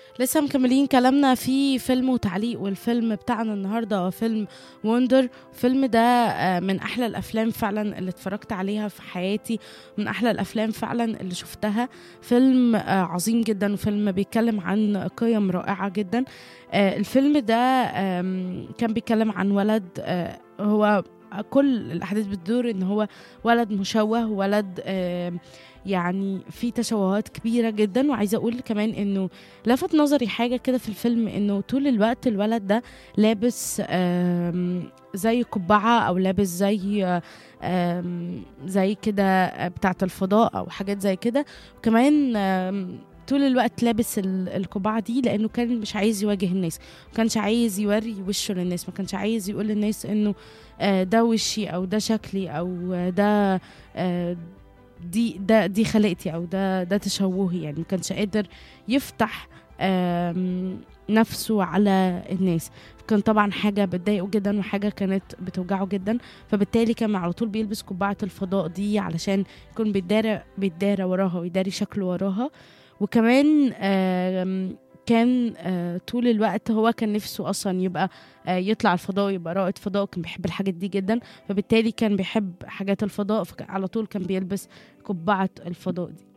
لسه مكملين كلامنا في فيلم وتعليق، والفيلم بتاعنا النهارده هو فيلم وندر. الفيلم ده من احلى الافلام فعلا اللي اتفرجت عليها في حياتي، من احلى الافلام فعلا اللي شفتها. فيلم عظيم جدا، وفيلم بيتكلم عن قيم رائعة جدا. الفيلم ده كان بيتكلم عن ولد، هو كل الأحداث بتدور إن هو ولد مشوه، ولد يعني في تشوهات كبيرة جدا. وعايزة أقول كمان إنه لفت نظري حاجة كده في الفيلم، إنه طول الوقت الولد ده لابس زي قبعة، أو لابس زي كده بتاعة الفضاء أو حاجات زي كده. وكمان طول الوقت لابس القبعة دي لأنه كان مش عايز يواجه الناس، ما كانش عايز يوري وشه للناس، ما كانش عايز يقول للناس إنه ده وشي، أو ده شكلي، أو ده دي خلقتي، أو ده تشوهي. يعني ما كانش قادر يفتح نفسه على الناس. كان طبعا حاجة بتضايقه جدا، وحاجة كانت بتوجعه جدا، فبالتالي كان على طول بيلبس قبعة الفضاء دي علشان يكون بيتدارى وراها ويداري شكله وراها. وكمان كان طول الوقت هو كان نفسه اصلا يبقى يطلع الفضاء، يبقى رائد فضاء، كان بيحب الحاجات دي جدا، فبالتالي كان بيحب حاجات الفضاء، فعلى طول كان بيلبس قبعة الفضاء دي.